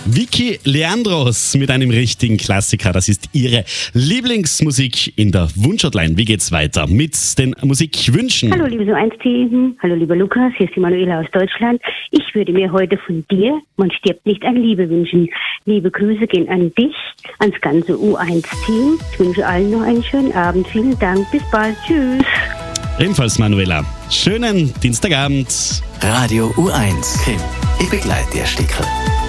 Vicky Leandros mit einem richtigen Klassiker. Das ist ihre Lieblingsmusik in der Wunschhotline. Wie geht's weiter mit den Musikwünschen? Hallo liebe So1-Team, hallo lieber Lukas, hier ist die Manuela aus Deutschland. Ich würde mir heute von dir, man stirbt nicht an Liebe wünschen. Liebe Grüße gehen an dich, ans ganze U1-Team. Ich wünsche allen noch einen schönen Abend. Vielen Dank, bis bald, tschüss. Ebenfalls Manuela. Schönen Dienstagabend. Radio U1. Kim, ich begleite dir Stickerl.